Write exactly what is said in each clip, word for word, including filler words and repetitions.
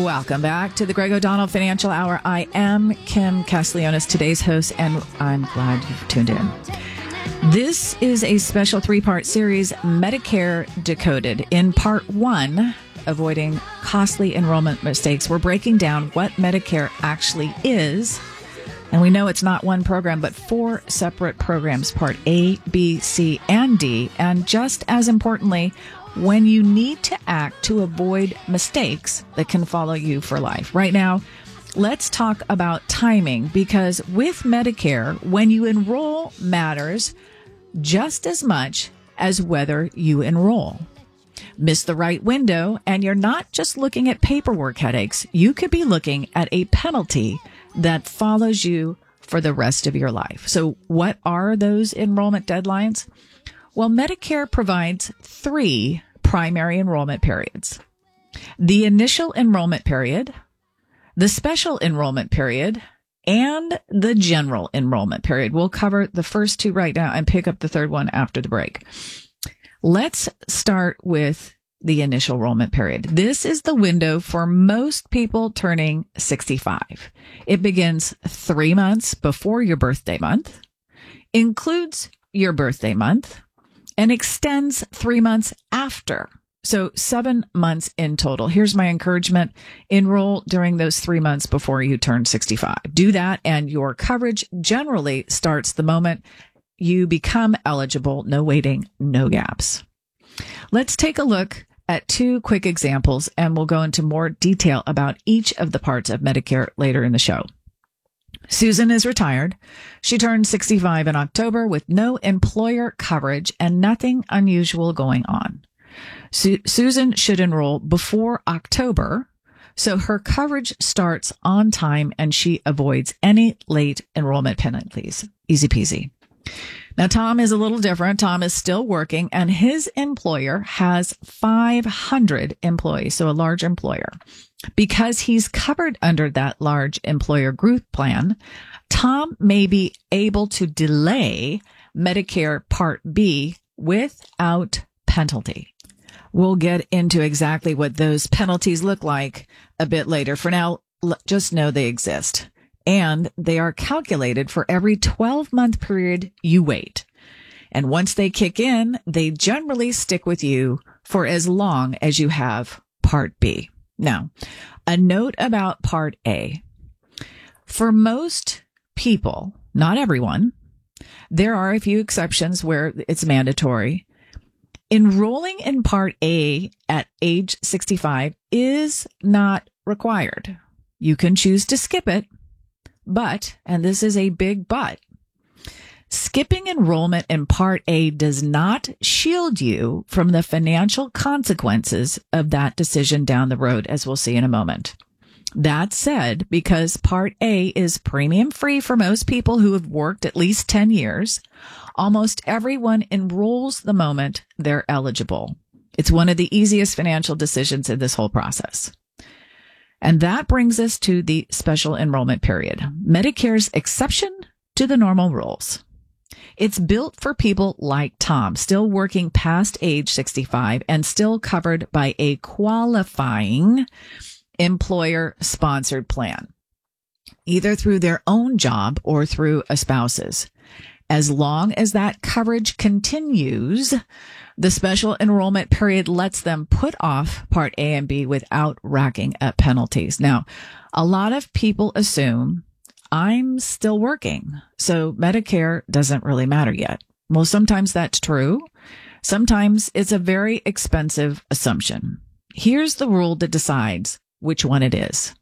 Welcome back to the Greg O'Donnell Financial Hour. I am Kim Castellanos, today's host, and I'm glad you've tuned in. This is a special three-part series, Medicare Decoded. In part one, avoiding costly enrollment mistakes, we're breaking down what Medicare actually is. And we know it's not one program, but four separate programs, part A, B, C, and D. And just as importantly, when you need to act to avoid mistakes that can follow you for life. Right now, let's talk about timing, because with Medicare, when you enroll matters just as much as whether you enroll. Miss the right window, and you're not just looking at paperwork headaches. You could be looking at a penalty that follows you for the rest of your life. So what are those enrollment deadlines? Well, Medicare provides three primary enrollment periods: the initial enrollment period, the special enrollment period, and the general enrollment period. We'll cover the first two right now and pick up the third one after the break. Let's start with the initial enrollment period. This is the window for most people turning sixty-five. It begins three months before your birthday month, includes your birthday month, and extends three months after. So seven months in total. Here's my encouragement. Enroll during those three months before you turn sixty-five. Do that, and your coverage generally starts the moment you become eligible. No waiting, no gaps. Let's take a look at two quick examples, and we'll go into more detail about each of the parts of Medicare later in the show. Susan is retired. She turned sixty-five in October with no employer coverage and nothing unusual going on. Su- Susan should enroll before October, so her coverage starts on time and she avoids any late enrollment penalties. Easy peasy. Now, Tom is a little different. Tom is still working, and his employer has five hundred employees, so a large employer. Because he's covered under that large employer group plan, Tom may be able to delay Medicare Part B without penalty. We'll get into exactly what those penalties look like a bit later. For now, just know they exist. And they are calculated for every twelve-month period you wait. And once they kick in, they generally stick with you for as long as you have Part B. Now, a note about Part A. For most people, not everyone, there are a few exceptions where it's mandatory. Enrolling in Part A at age sixty-five is not required. You can choose to skip it. But, and this is a big but, skipping enrollment in Part A does not shield you from the financial consequences of that decision down the road, as we'll see in a moment. That said, because Part A is premium free for most people who have worked at least ten years, almost everyone enrolls the moment they're eligible. It's one of the easiest financial decisions in this whole process. And that brings us to the special enrollment period, Medicare's exception to the normal rules. It's built for people like Tom, still working past age sixty-five and still covered by a qualifying employer-sponsored plan, either through their own job or through a spouse's. As long as that coverage continues, the special enrollment period lets them put off Part A and B without racking up penalties. Now, a lot of people assume I'm still working, so Medicare doesn't really matter yet. Well, sometimes that's true. Sometimes it's a very expensive assumption. Here's the rule that decides which one it is.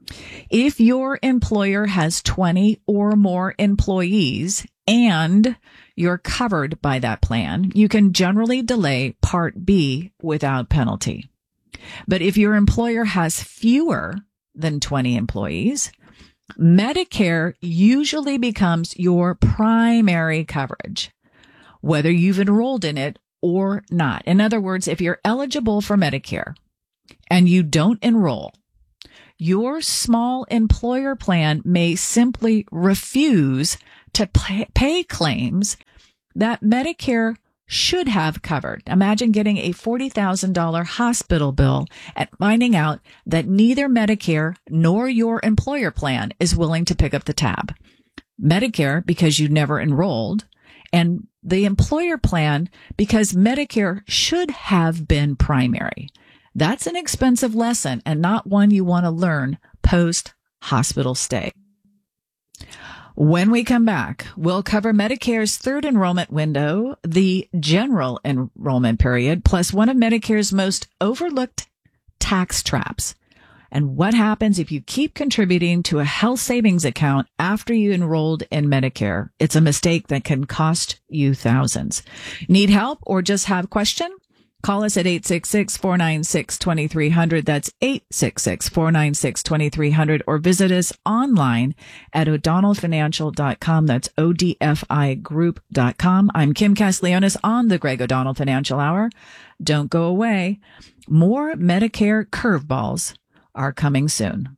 If your employer has twenty or more employees and you're covered by that plan, you can generally delay Part B without penalty. But if your employer has fewer than twenty employees, Medicare usually becomes your primary coverage, whether you've enrolled in it or not. In other words, if you're eligible for Medicare and you don't enroll, your small employer plan may simply refuse to pay, pay claims that Medicare should have covered. Imagine getting a forty thousand dollars hospital bill and finding out that neither Medicare nor your employer plan is willing to pick up the tab. Medicare, because you never enrolled, and the employer plan, because Medicare should have been primary. That's an expensive lesson and not one you want to learn post-hospital stay. When we come back, we'll cover Medicare's third enrollment window, the general enrollment period, plus one of Medicare's most overlooked tax traps, and what happens if you keep contributing to a health savings account after you enrolled in Medicare. It's a mistake that can cost you thousands. Need help or just have question? Call us at eight six six, four nine six, two three zero zero. That's eight six six, four nine six, two three zero zero. Or visit us online at o'donnell financial dot com. That's O D F I group dot com. I'm Kim Castiglionis on the Greg O'Donnell Financial Hour. Don't go away. More Medicare curveballs are coming soon.